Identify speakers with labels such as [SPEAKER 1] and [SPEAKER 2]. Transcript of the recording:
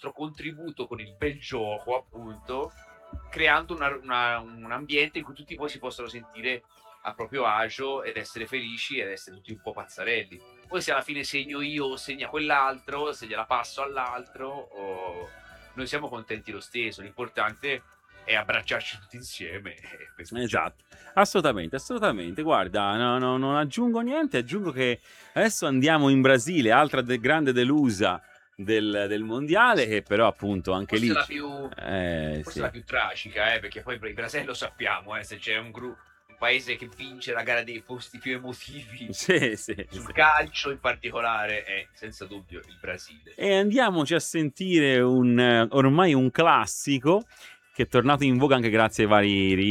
[SPEAKER 1] nostro contributo con il bel gioco, appunto, creando un ambiente in cui tutti poi si possono sentire a proprio agio ed essere felici ed essere tutti un po' pazzarelli. Poi se alla fine segno io o segna quell'altro, se gliela passo all'altro, noi siamo contenti lo stesso. L'importante è abbracciarci tutti insieme e festeggiare.
[SPEAKER 2] Esatto, assolutamente, assolutamente. Guarda, non aggiungo niente, aggiungo che adesso andiamo in Brasile, altra grande delusa del mondiale, che però appunto anche
[SPEAKER 1] Forse
[SPEAKER 2] lì
[SPEAKER 1] la più forse la
[SPEAKER 2] sì.
[SPEAKER 1] più tragica, perché poi il Brasile lo sappiamo, se c'è un paese che vince la gara dei posti più emotivi
[SPEAKER 2] Sì, sì,
[SPEAKER 1] sul
[SPEAKER 2] sì.
[SPEAKER 1] calcio in particolare è senza dubbio il Brasile.
[SPEAKER 2] E andiamoci a sentire un ormai un classico, che è tornato in voga anche grazie ai vari